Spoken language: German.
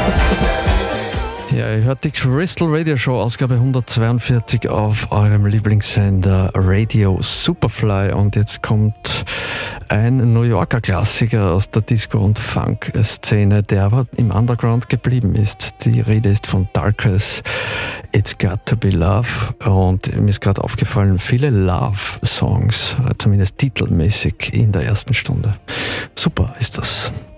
Ja, ihr hört die Crystal Radio Show, Ausgabe 142 auf eurem Lieblingssender Radio Superfly. Und jetzt kommt ein New Yorker Klassiker aus der Disco- und Funk-Szene, der aber im Underground geblieben ist. Die Rede ist von Darkness, It's Got to Be Love. Und mir ist gerade aufgefallen, viele Love-Songs, zumindest titelmäßig in der ersten Stunde. Super ist das.